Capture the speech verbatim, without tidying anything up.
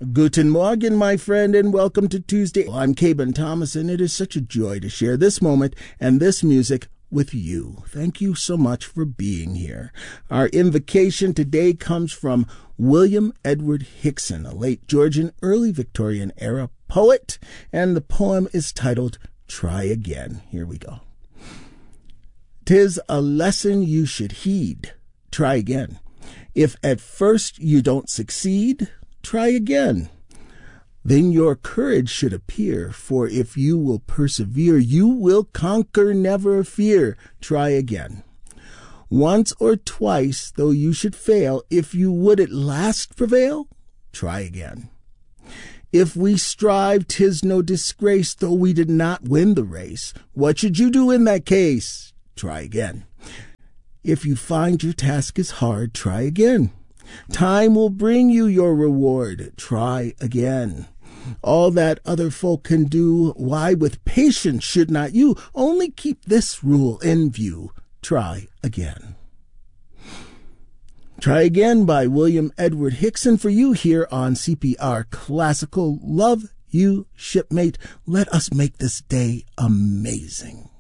Guten Morgen, my friend, and welcome to Tuesday. I'm Caben Thomas, and it is such a joy to share this moment and this music with you. Thank you so much for being here. Our invocation today comes from William Edward Hickson, a late Georgian, early Victorian era poet, and the poem is titled Try Again. Here we go. 'Tis a lesson you should heed. Try again. If at first you don't succeed, try again. Then your courage should appear, for if you will persevere, you will conquer, never fear. Try again. Once or twice, though you should fail, if you would at last prevail, try again. If we strive, 'tis no disgrace, though we did not win the race. What should you do in that case? Try again. If you find your task is hard, try again. Time will bring you your reward. Try again. All that other folk can do, why with patience should not you? Only keep this rule in view. Try again. Try Again by William Edward Hickson for you here on C P R Classical. Love you, shipmate. Let us make this day amazing.